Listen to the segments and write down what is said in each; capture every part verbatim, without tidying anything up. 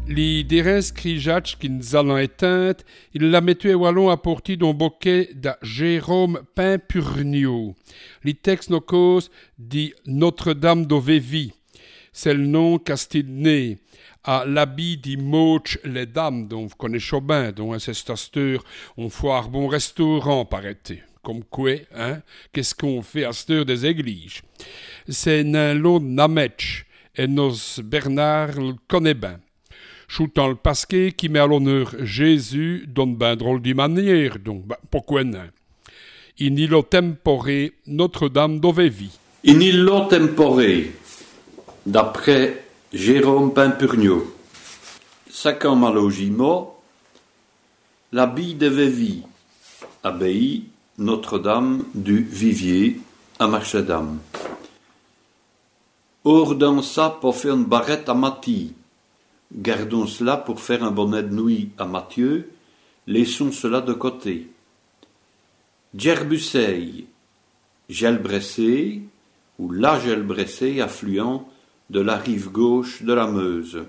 Li deres crijats qu'ils allant éteinte, il la mettait wallon apporti d'un bouquet da Jérôme Pimpurnio. Li texte no cause di Notre-Dame d'Ovevi. C'est le nom castidné à l'habit di Moch les dames, dont vous connaissez bien, dont c'est asteur, on foire bon restaurant, paraît-il. Comme quoi, hein, qu'est-ce qu'on fait à cette heure des églises? C'est un lot de Nametch, et nos Bernard le connaît bien. Choutant le pasquet qui met à l'honneur Jésus donne ben drôle de manière, donc ben, pourquoi non? In illo tempore Notre-Dame d'Ovevi. In illo tempore, d'après Jérôme Pimpurnio. Sacan malogimo, l'habit de Vevi, abbaye Notre-Dame du Vivier à Marchedam. Or dans ça pour faire une barrette à Mathie. Gardons cela pour faire un bonnet de nuit à Mathieu, laissons cela de côté. Djerbuseil, Gelbressé, ou la Gelbressé, affluent de la rive gauche de la Meuse.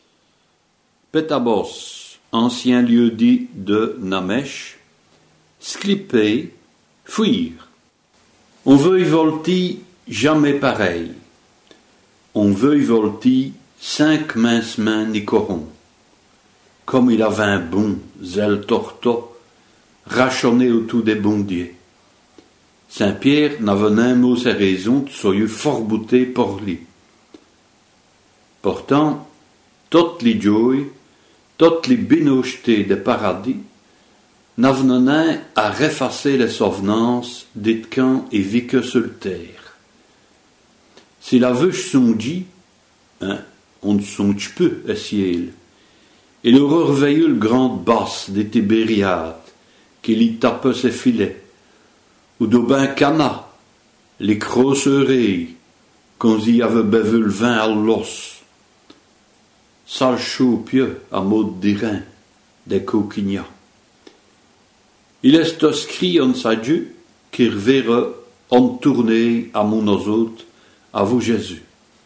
Pétabos, ancien lieu-dit de Namèche, Sclipé, fuir. On veut y volti jamais pareil. On veut y volti cinq minces mains Nicoron. Comme il avait un bon zèle torto, rachonné autour des bondiers. Saint-Pierre n'avait un mot ses raisons de soyeux fort bouté pour lui. Pourtant, toutes les joies, toutes les binochetés des paradis, n'avaient à réfasser les souvenances d'Itcan et Vique sur terre. Si la veuche songe, hein, on ne songe peu à ciel. Et le reveilleux le grande basse des Tibériades, qui lui tapait ses filets, ou d'Aubin Cana, les grosses oreilles, qu'on y avait bevu le vin à l'os. Sale chaud pieux à mode d'airain, des coquignats. Il est inscrit en sa Dieu, qui reverra en tournée à mon autres, à vous Jésus.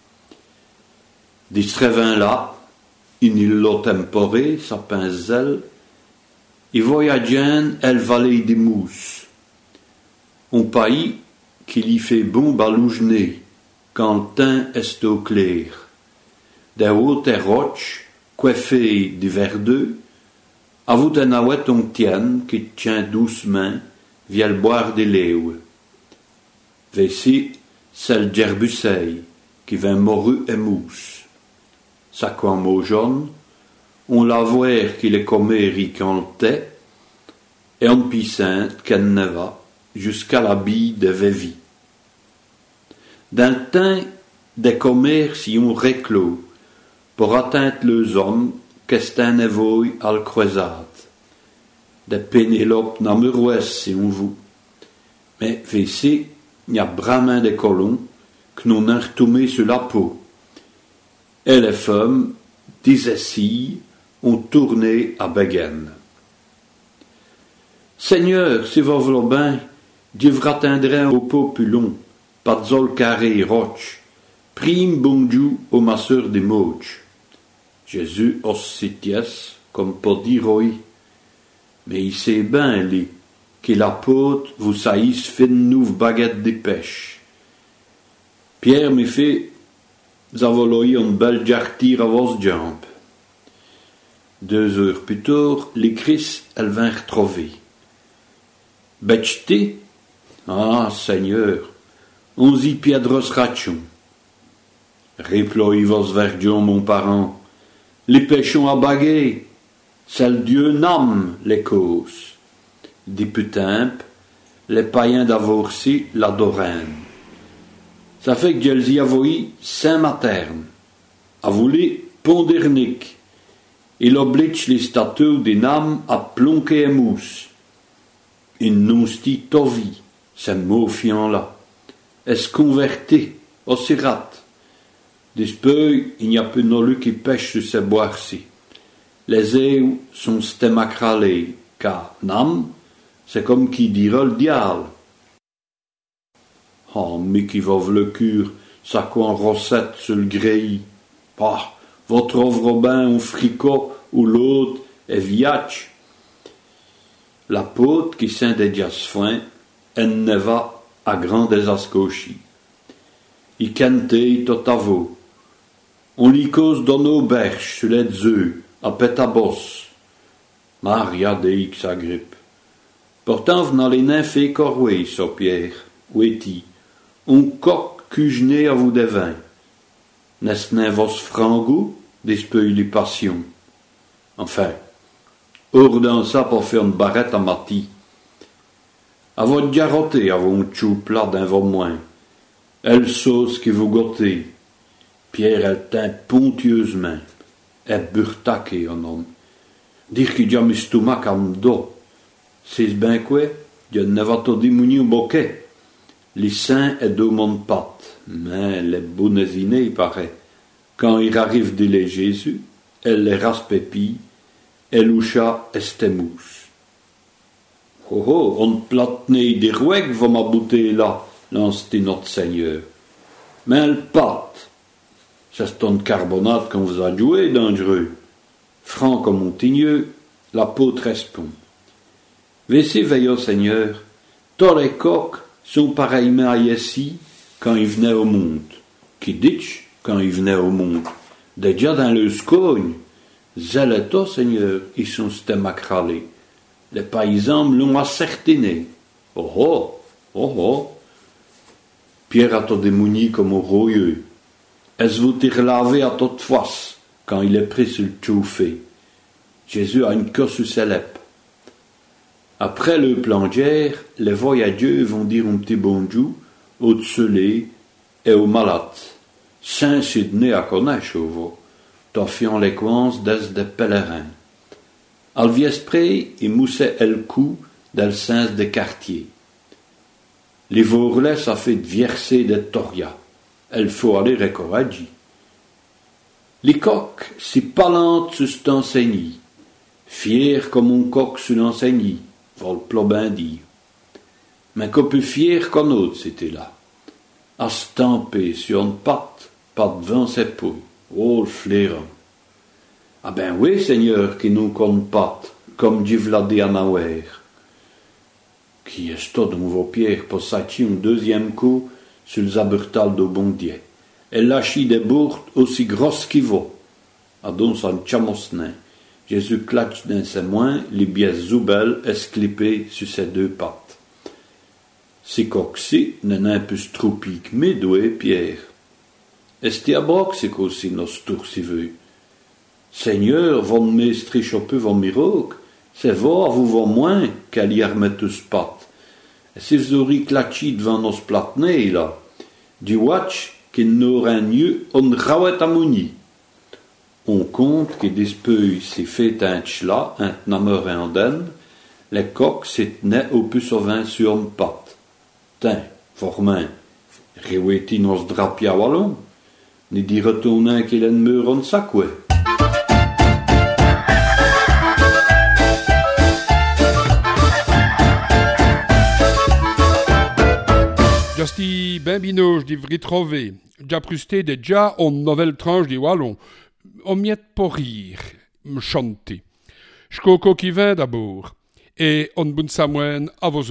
Distrévin là, in illo tempore, sa pinzel, i voyagien el vallée des mousses. Un pays qui lui fait bon balougener, quand le teint est au clair. Des hautes roches, coiffées de verdeux, avout un ouet onctienne qui tient doucement, via le boire des léos. Vessi, c'est le Djerbuseil, qui vint moru et mousse. Sa coin mot jaune, on la voit qu'il est comme ricantait, et on piscinte qu'elle ne va, jusqu'à la bille de Vévi. Dans le temps, des commerces y ont réclos, pour atteindre les hommes, qu'est un évoy à la croisade. Des Pénélopes n'amoureuses, si on vous. Mais, ici, il y a bramin des colons, que nous n'en retombé sur la peau. Et les femmes, disaient si, ont tourné à Beguen. Seigneur, si vous voulez bien, Dieu vous atteindrait au populon, pas de zol carré roche, prime bonjour aux masseurs des moches. Jésus ossities, comme pour dire oui. Mais il sait bien, lui, que l'apôtre vous saïsse fait une nouvelle baguette de pêche. Pierre me fait, vous avez une belle jartire à vos jambes. Deux heures plus tard, les Christ, elles vinrent trouver. Bêcheté? Ah, Seigneur, on y piedros rachon. Réploie vos verdions, mon parent. Les péchons à baguer, c'est le Dieu nomme les causes. Des putains, les païens d'avorci l'adorent. Ça fait que je y avoue Saint-Materne, a voulu Pondernic, il oblige les statues des names à plonquer et mousse. Une non-sti tovi, c'est mot fiant là, est-ce converti au sirat. D'espeuil, il n'y a plus nolu qui pêche sur ces boires-ci. Les éaux sont stémacralés, car nam, c'est comme qui dira le diable. Oh, mais qui va le cure, ça quoi en recette sur le gréillis. Ah, Votre Robin un fricot ou l'autre est viatch. La pote qui sent des jasfoin, en ne va à grand désascochi. I kente totavo. On li cause dans nos berches sur les œufs, à pétabos. Maria deix agrippe. Pourtant venant les nymphes et corway, so Pierre, oueti. On coq cugené à vous des vins. N'est-ce n'est vos frangou, dispeuille les passions. Enfin, hors d'un ça pour faire une barrette à mati. À votre garoté, à vos tchou plat d'un vos moins. Elle sauce qui vous gâtez. Pierre, elle teint pontieusement. Elle burtaqué, un homme. Dire qu'il y a mis stomac à m'do. C'est ben quoi? Il ne va pas diminuer au bouquet. Les saints et deux mon pattes. Mais les bonnesinés, il paraît. Quand il arrive de Jésus, elle les raspépille, elle oucha estemous. Oh oh, on platne des rouecs va ma bouteille là, lance notre Seigneur. Mais elle pâte. C'est ton carbonate qu'on vous a joué, dangereux. Franc comme Montigneux, l'apôtre répond. Vessez veille au Seigneur, tous les coqs sont pareillement à Yessi quand ils venaient au monde. Qui ditch quand ils venaient au monde? Déjà dans le scogne, zèleto Seigneur, ils sont stémacralés. Les paysans l'ont ascertiné. Oh oh, oh oh. Pierre a tout démouni comme au royeux. Est-ce vous tire lavé à toute face quand il est pris sur le chauffé? Jésus a une queue sur ses lèvres. Après le plongère, les voyageurs vont dire un petit bonjour aux soleil et aux malades. Saint-Sidney à connaître, vous, toffiant les coins des des pèlerins. Al viespre, il moussait el cou del sens des quartiers. Les vourlets ça fait verser des toria. Elle faut aller récorager. Les coqs, si palantes sur t'enseigner, fiers comme un coq sur l'enseigne, vol plobin dire. Mais qu'on peut fier qu'un autre, c'était là. À stamper sur une patte, pas devant ses peaux. Oh, le flairant. Ah ben oui, Seigneur, qui nous compte patte, comme dit Vladé Qui est-ce dont vos pierres pour s'attirer un deuxième coup sur le zabertal de Bondier. Elle lâchit des bourdes aussi grosses qu'il vaut. À don son chamosnin. Jésus clatche dans ses mains, les biais zoubelles esclipées sur ses deux pattes. Si coxi n'en a un peu stroupique, mais doué, Pierre. Est-ce à broc, c'est qu'aussi nos tours si veut. Seigneur, von meistri chope von miroc, c'est voir vous vont moins qu'à y remettre tous pattes. Et si vous auriez clatchi devant nos platnés, là, du watch qui n'aurait mieux on rawet amouni. On compte que dispeuille s'est fait un tchla, un tnameur et un den, les coqs s'est tenaient au plus au vin sur une patte. Tiens, formin, réouéti nos drapia wallon, ni dit retourner qu'il est une meur en sacoué. Jasti ben binoche di ritrover, già prusté de già on nouvelle tranche di wallon, on miette pour rire, me chanter. J'coco qui vint d'abord, et on bun samwen à vos